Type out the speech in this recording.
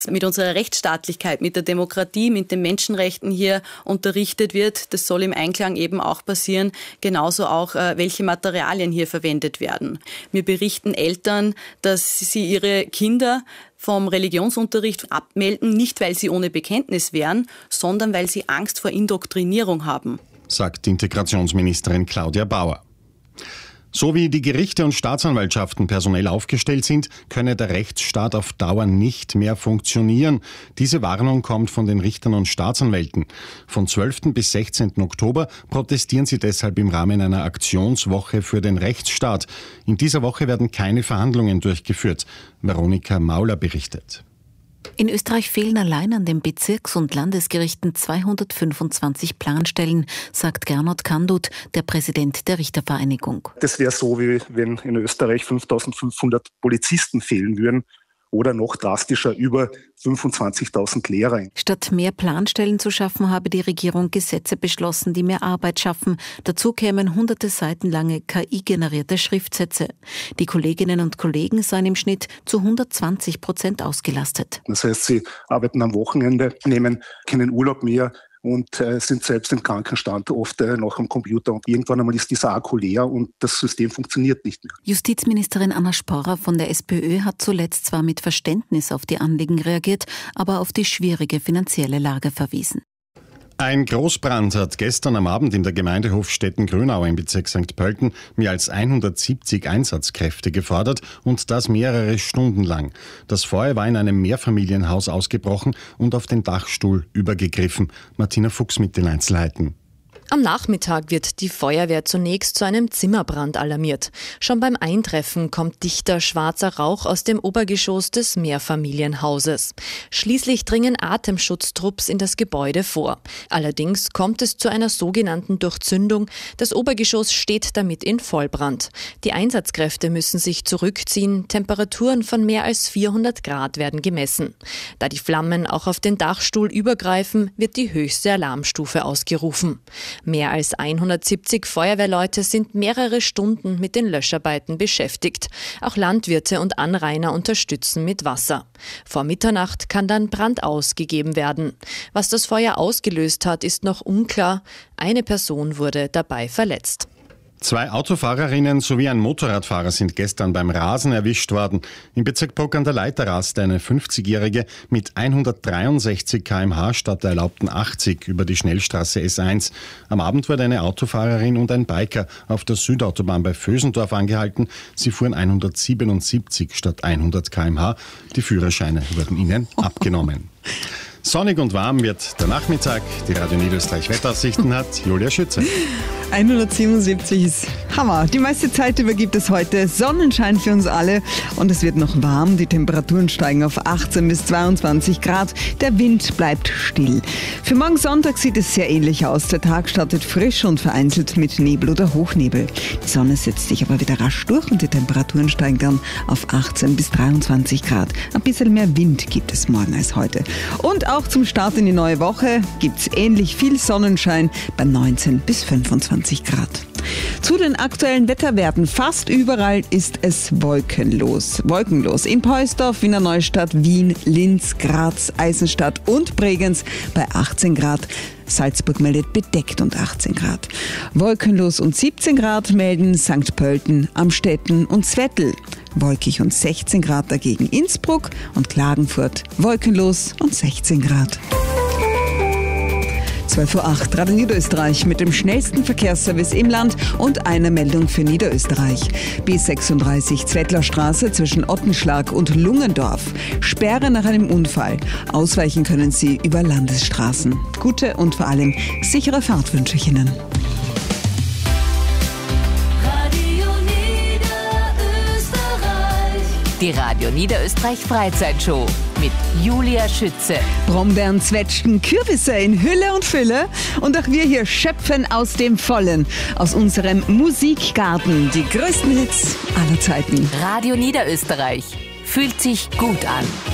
mit unserer Rechtsstaatlichkeit, mit der Demokratie, mit den Menschenrechten hier unterrichtet wird. Das soll im Einklang eben auch passieren, genauso auch, welche Materialien hier verwendet werden. Mir berichten Eltern, dass sie ihre Kinder vom Religionsunterricht abmelden, nicht weil sie ohne Bekenntnis wären, sondern weil sie Angst vor Indoktrinierung haben, sagt Integrationsministerin Claudia Bauer. So wie die Gerichte und Staatsanwaltschaften personell aufgestellt sind, könne der Rechtsstaat auf Dauer nicht mehr funktionieren. Diese Warnung kommt von den Richtern und Staatsanwälten. Von 12. bis 16. Oktober protestieren sie deshalb im Rahmen einer Aktionswoche für den Rechtsstaat. In dieser Woche werden keine Verhandlungen durchgeführt. Veronika Mauler berichtet. In Österreich fehlen allein an den Bezirks- und Landesgerichten 225 Planstellen, sagt Gernot Kandut, der Präsident der Richtervereinigung. Das wäre so, wie wenn in Österreich 5.500 Polizisten fehlen würden oder noch drastischer über 25.000 Lehrer. Statt mehr Planstellen zu schaffen, habe die Regierung Gesetze beschlossen, die mehr Arbeit schaffen. Dazu kämen hunderte Seiten lange KI-generierte Schriftsätze. Die Kolleginnen und Kollegen seien im Schnitt zu 120% ausgelastet. Das heißt, sie arbeiten am Wochenende, nehmen keinen Urlaub mehr und sind selbst im Krankenstand oft noch am Computer. Und irgendwann einmal ist dieser Akku leer und das System funktioniert nicht mehr. Justizministerin Anna Sporrer von der SPÖ hat zuletzt zwar mit Verständnis auf die Anliegen reagiert, aber auf die schwierige finanzielle Lage verwiesen. Ein Großbrand hat gestern am Abend in der Gemeinde Hofstetten-Grünau im Bezirk St. Pölten mehr als 170 Einsatzkräfte gefordert und das mehrere Stunden lang. Das Feuer war in einem Mehrfamilienhaus ausgebrochen und auf den Dachstuhl übergegriffen. Martina Fuchs mit den Einzelheiten. Am Nachmittag wird die Feuerwehr zunächst zu einem Zimmerbrand alarmiert. Schon beim Eintreffen kommt dichter schwarzer Rauch aus dem Obergeschoss des Mehrfamilienhauses. Schließlich dringen Atemschutztrupps in das Gebäude vor. Allerdings kommt es zu einer sogenannten Durchzündung. Das Obergeschoss steht damit in Vollbrand. Die Einsatzkräfte müssen sich zurückziehen. Temperaturen von mehr als 400 Grad werden gemessen. Da die Flammen auch auf den Dachstuhl übergreifen, wird die höchste Alarmstufe ausgerufen. Mehr als 170 Feuerwehrleute sind mehrere Stunden mit den Löscharbeiten beschäftigt. Auch Landwirte und Anrainer unterstützen mit Wasser. Vor Mitternacht kann dann Brand ausgegeben werden. Was das Feuer ausgelöst hat, ist noch unklar. Eine Person wurde dabei verletzt. 2 Autofahrerinnen sowie ein Motorradfahrer sind gestern beim Rasen erwischt worden. Im Bezirk Bruck an der Leiter raste eine 50-Jährige mit 163 km/h statt der erlaubten 80 über die Schnellstraße S1. Am Abend wurde eine Autofahrerin und ein Biker auf der Südautobahn bei Vösendorf angehalten. Sie fuhren 177 statt 100 km/h. Die Führerscheine wurden ihnen abgenommen. Sonnig und warm wird der Nachmittag. Die Radio Niederösterreich Wetteraussichten hat Julia Schütze. 177 ist Hammer. Die meiste Zeit über gibt es heute Sonnenschein für uns alle und es wird noch warm. Die Temperaturen steigen auf 18 bis 22 Grad. Der Wind bleibt still. Für morgen Sonntag sieht es sehr ähnlich aus. Der Tag startet frisch und vereinzelt mit Nebel oder Hochnebel. Die Sonne setzt sich aber wieder rasch durch und die Temperaturen steigen dann auf 18 bis 23 Grad. Ein bisschen mehr Wind gibt es morgen als heute. Und auch zum Start in die neue Woche gibt es ähnlich viel Sonnenschein bei 19 bis 25 Grad. Zu den aktuellen Wetterwerten. Fast überall ist es wolkenlos. In Poisdorf, Wiener Neustadt, Wien, Linz, Graz, Eisenstadt und Bregenz bei 18 Grad. Salzburg meldet bedeckt und 18 Grad. Wolkenlos und 17 Grad melden St. Pölten, Amstetten und Zwettl. Wolkig und 16 Grad dagegen Innsbruck und Klagenfurt. Wolkenlos und 16 Grad. 12:08 Uhr, Radio Niederösterreich mit dem schnellsten Verkehrsservice im Land und einer Meldung für Niederösterreich. B36 Zwettlerstraße zwischen Ottenschlag und Lungendorf. Sperre nach einem Unfall. Ausweichen können Sie über Landesstraßen. Gute und vor allem sichere Fahrt wünsche ich Ihnen. Die Radio Niederösterreich Freizeitshow mit Julia Schütze. Brombeeren, Zwetschgen, Kürbisse in Hülle und Fülle. Und auch wir hier schöpfen aus dem Vollen, aus unserem Musikgarten. Die größten Hits aller Zeiten. Radio Niederösterreich fühlt sich gut an.